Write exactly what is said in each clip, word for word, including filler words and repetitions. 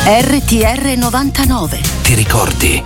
R T R novantanove. Ti ricordi?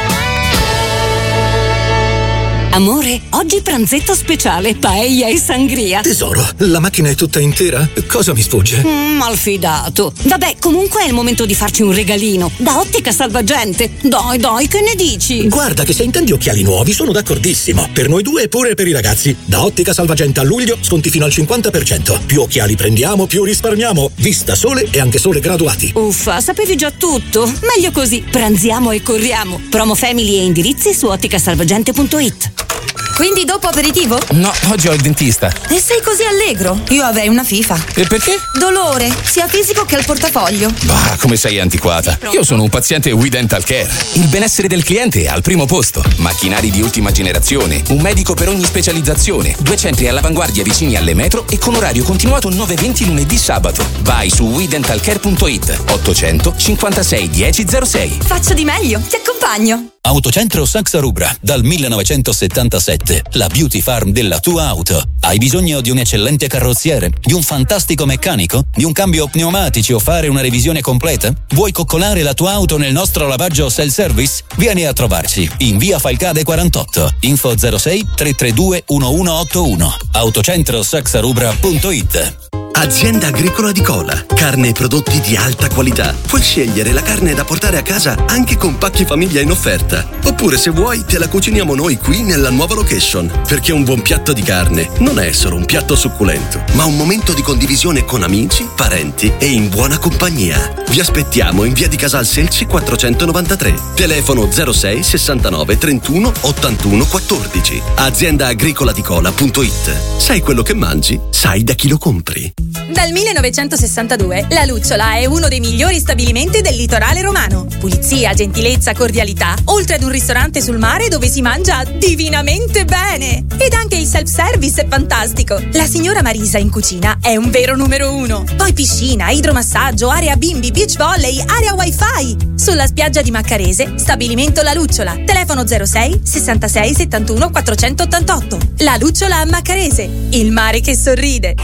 Amore, oggi pranzetto speciale, paella e sangria. Tesoro, la macchina è tutta intera? Cosa mi sfugge? Mm, malfidato. Vabbè, comunque è il momento di farci un regalino. Da Ottica Salvagente. Dai, dai, che ne dici? Guarda che se intendi occhiali nuovi sono d'accordissimo. Per noi due e pure per i ragazzi. Da Ottica Salvagente a luglio sconti fino al cinquanta per cento. Più occhiali prendiamo, più risparmiamo. Vista sole e anche sole graduati. Uffa, sapevi già tutto? Meglio così. Pranziamo e corriamo. Promo family e indirizzi su otticasalvagente punto it. Quindi dopo aperitivo? No, oggi ho il dentista. E sei così allegro? Io avrei una FIFA. E perché? Dolore, sia fisico che al portafoglio. Bah, come sei antiquata. Io sono un paziente We Dental Care. Il benessere del cliente è al primo posto. Macchinari di ultima generazione, un medico per ogni specializzazione, due centri all'avanguardia vicini alle metro e con orario continuato nove venti lunedì sabato. Vai su we dental care punto it. ottocento cinquantasei dieci zero sei. Faccio di meglio, ti accompagno. Autocentro Saxa Rubra, dal millenovecentosettantasette, la beauty farm della tua auto. Hai bisogno di un eccellente carrozziere, di un fantastico meccanico, di un cambio pneumatici o fare una revisione completa? Vuoi coccolare la tua auto nel nostro lavaggio self-service? Vieni a trovarci in via Falcade quarantotto, info zero sei tre tre due uno uno otto uno, autocentro saxa rubra punto it. Azienda Agricola di Cola, carne e prodotti di alta qualità. Puoi scegliere la carne da portare a casa anche con pacchi famiglia in offerta. Oppure se vuoi te la cuciniamo noi qui nella nuova location. Perché un buon piatto di carne non è solo un piatto succulento, ma un momento di condivisione con amici, parenti e in buona compagnia. Vi aspettiamo in via di Casal Selci quattrocentonovantatré. Telefono zero sei sessantanove trentuno ottantuno quattordici. azienda agricola di cola punto it. Sai quello che mangi, sai da chi lo compri. Dal millenovecentosessantadue La Lucciola è uno dei migliori stabilimenti del litorale romano. Pulizia, gentilezza, cordialità, oltre ad un ristorante sul mare dove si mangia divinamente bene. Ed anche il self-service è fantastico. La signora Marisa in cucina è un vero numero uno. Poi piscina, idromassaggio, area bimbi, beach volley, area wifi. Sulla spiaggia di Maccarese, stabilimento La Lucciola. Telefono zero sei sessantasei settantuno quattrocentottantotto. La Lucciola a Maccarese, il mare che sorride.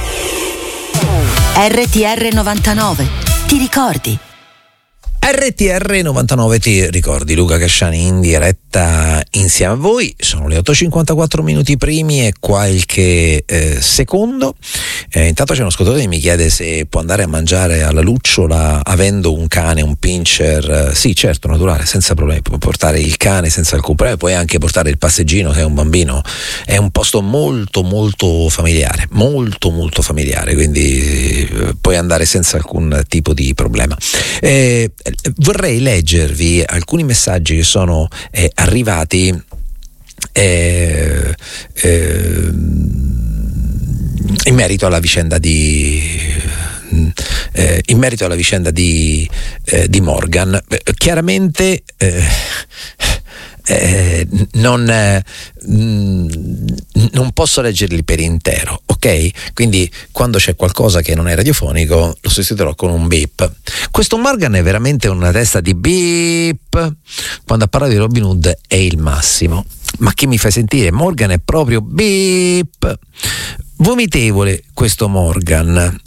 R T R novantanove. Ti ricordi? R T R novantanove ti ricordi, Luca Casciani in diretta insieme a voi. Sono le otto e cinquantaquattro minuti primi e qualche eh, secondo. Eh, intanto c'è uno ascoltatore che mi chiede se può andare a mangiare alla Lucciola avendo un cane, un pincher. Eh, sì, certo, naturale, senza problemi. Puoi portare il cane senza alcun problema, puoi anche portare il passeggino se è un bambino. È un posto molto molto familiare, molto molto familiare, quindi eh, puoi andare senza alcun tipo di problema. Eh, Vorrei leggervi alcuni messaggi che sono eh, arrivati eh, eh, in merito alla vicenda di eh, in merito alla vicenda di, eh, di Morgan. Eh, chiaramente eh, Eh, non, eh, non posso leggerli per intero, ok? Quindi quando c'è qualcosa che non è radiofonico lo sostituirò con un beep. Questo Morgan è veramente una testa di beep. Quando ha parlato di Robin Hood è il massimo. Ma che mi fai sentire? Morgan è proprio beep. Vomitevole questo Morgan.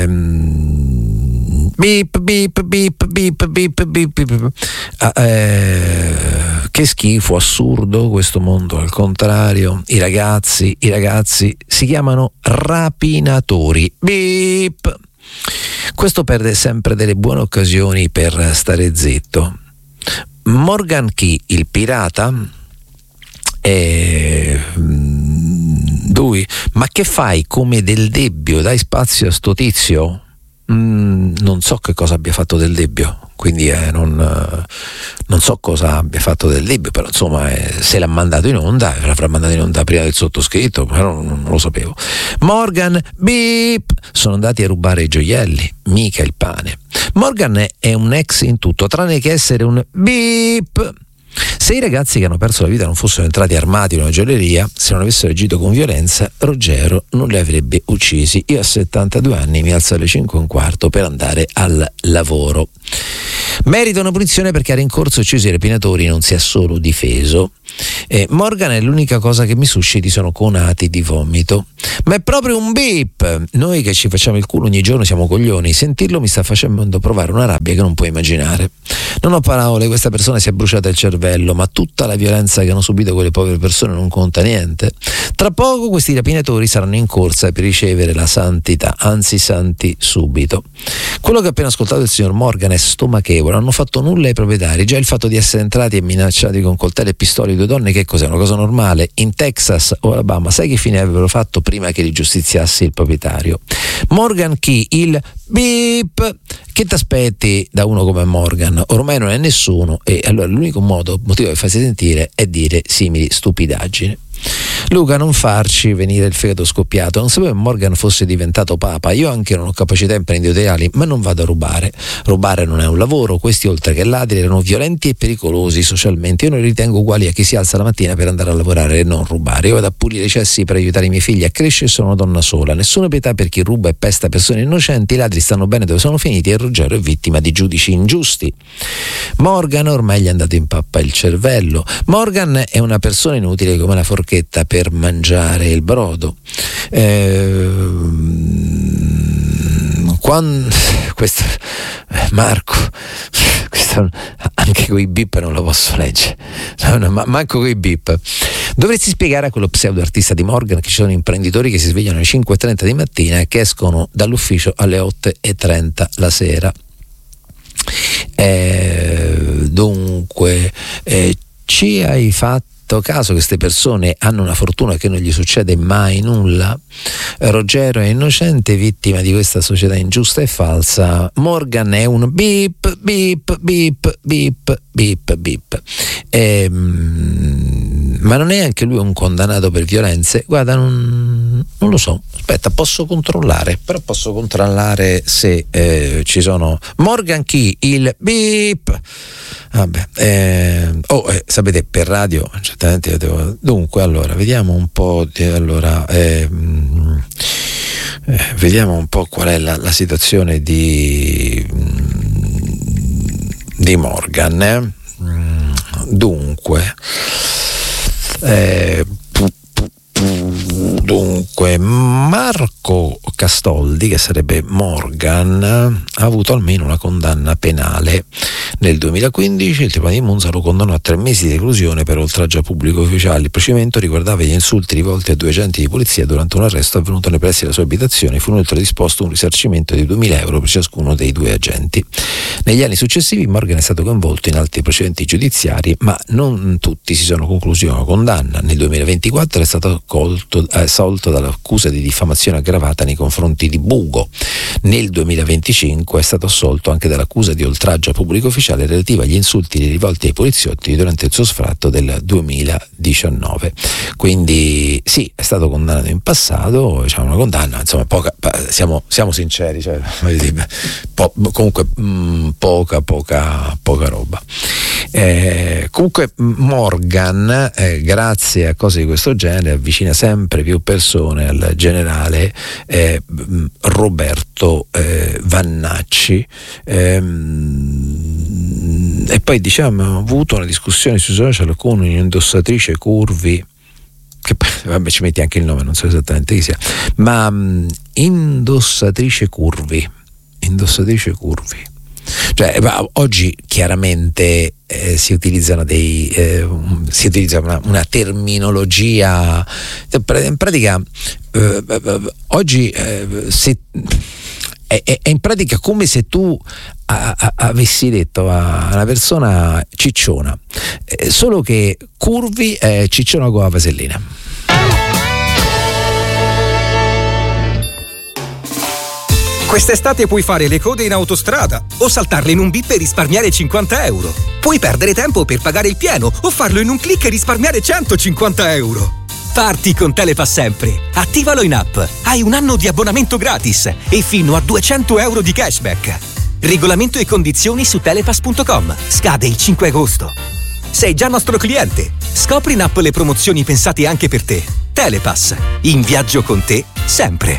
Ehm, beep beep beep beep beep beep, beep. Ah, eh, che schifo, assurdo questo mondo. Al contrario, i ragazzi i ragazzi si chiamano rapinatori. Beep. Questo perde sempre delle buone occasioni per stare zitto. Morgan Key, il pirata, è lui. Ma che fai come Del Debbio? Dai spazio a sto tizio? Mm, non so che cosa abbia fatto Del Debbio, quindi eh, non, eh, non so cosa abbia fatto Del Debbio, però insomma eh, se l'ha mandato in onda l'avrà mandato in onda prima del sottoscritto, però non, non lo sapevo. Morgan, beep, sono andati a rubare i gioielli, mica il pane. Morgan è un ex in tutto tranne che essere un beep. Se i ragazzi che hanno perso la vita non fossero entrati armati in una gioielleria, se non avessero agito con violenza, Ruggero non li avrebbe uccisi. Io a settantadue anni mi alzo alle cinque e un quarto per andare al lavoro. Merita una punizione perché ha rincorso e ucciso i rapinatori, non si è solo difeso. Eh, Morgan è l'unica cosa che mi susciti sono conati di vomito. Ma è proprio un beep. Noi che ci facciamo il culo ogni giorno siamo coglioni. Sentirlo mi sta facendo provare una rabbia che non puoi immaginare. Non ho parole, questa persona si è bruciata il cervello, ma tutta la violenza che hanno subito quelle povere persone non conta niente. Tra poco questi rapinatori saranno in corsa per ricevere la santità, anzi santi subito. Quello che ho appena ascoltato del signor Morgan è stomachevole. Non hanno fatto nulla ai proprietari. Già il fatto di essere entrati e minacciati con coltelli e pistole due donne, che cos'è? Una cosa normale? In Texas o Alabama sai che fine avrebbero fatto prima che li giustiziassi il proprietario? Morgan chi? Il beep. Che ti aspetti da uno come Morgan? Ormai non è nessuno, e allora l'unico modo, motivo per farsi sentire è dire simili stupidaggini. Luca, non farci venire il fegato scoppiato. Non sapevo che Morgan fosse diventato papa. Io anche non ho capacità imprenditoriali, ma non vado a rubare. Rubare non è un lavoro. Questi, oltre che ladri, erano violenti e pericolosi socialmente. Io non li ritengo uguali a chi si alza la mattina per andare a lavorare e non rubare. Io vado a pulire i cessi per aiutare i miei figli a crescere e sono una donna sola. Nessuna pietà per chi ruba e pesta persone innocenti. I ladri stanno bene dove sono finiti e Ruggero è vittima di giudici ingiusti. Morgan ormai gli è andato in pappa il cervello. Morgan è una persona inutile come la forchetta per mangiare il brodo. Eh, quando, questo Marco, questo, anche con i bip non lo posso leggere, no, no, ma manco con i bip. Dovresti spiegare a quello pseudo artista di Morgan che ci sono imprenditori che si svegliano alle cinque e trenta di mattina e che escono dall'ufficio alle otto e trenta la sera. Eh, dunque, eh, ci hai fatto caso che queste persone hanno una fortuna che non gli succede mai nulla? Ruggero è innocente, vittima di questa società ingiusta e falsa. Morgan è un beep, beep, beep, beep, beep, beep. Ehm, ma non è anche lui un condannato per violenze? Guarda, non, non lo so. Aspetta, posso controllare, però posso controllare se eh, ci sono. Morgan chi? Il beep. Vabbè, eh, oh, eh, sapete, per radio certamente devo... Dunque, allora, vediamo un po' di, allora, eh, eh, vediamo un po' qual è la, la situazione di di Morgan. Eh? Dunque, eh, Dunque, Marco Castoldi, che sarebbe Morgan, ha avuto almeno una condanna penale. Nel duemilaquindici il Tribunale di Monza lo condannò a tre mesi di reclusione per oltraggio a pubblico ufficiale. Il procedimento riguardava gli insulti rivolti a due agenti di polizia durante un arresto avvenuto nei pressi della sua abitazione. Fu inoltre disposto un risarcimento di duemila euro per ciascuno dei due agenti. Negli anni successivi Morgan è stato coinvolto in altri procedimenti giudiziari, ma non tutti si sono conclusi con una condanna. Nel duemilaventiquattro è stato colto, eh, assolto dall'accusa di diffamazione aggravata nei confronti di Bugo. Nel duemilaventicinque è stato assolto anche dall'accusa di oltraggio a pubblico ufficiale relativa agli insulti rivolti ai poliziotti durante il suo sfratto del duemiladiciannove. Quindi sì, è stato condannato in passato, diciamo una condanna, insomma, poca, siamo, siamo sinceri, cioè, po, comunque mh, poca, poca, poca roba. Eh, comunque Morgan, eh, grazie a cose di questo genere, avvicina sempre più persone al generale eh, Roberto eh, Vannacci. Ehm, e poi diciamo abbiamo avuto una discussione sui social con un'indossatrice Curvi, che vabbè ci metti anche il nome, non so esattamente chi sia, ma um, indossatrice Curvi indossatrice Curvi cioè oggi chiaramente eh, si utilizzano dei eh, si utilizza una, una terminologia in pratica eh, oggi eh, se È, è in pratica come se tu a, a, avessi detto a una persona cicciona, eh, solo che Curvi è cicciona con la vasellina. Quest'estate puoi fare le code in autostrada o saltarle in un bip e risparmiare cinquanta euro. Puoi perdere tempo per pagare il pieno o farlo in un click e risparmiare centocinquanta euro. Parti con Telepass sempre. Attivalo in app. Hai un anno di abbonamento gratis e fino a duecento euro di cashback. Regolamento e condizioni su telepass punto com. Scade il cinque agosto. Sei già nostro cliente? Scopri in app le promozioni pensate anche per te. Telepass. In viaggio con te sempre.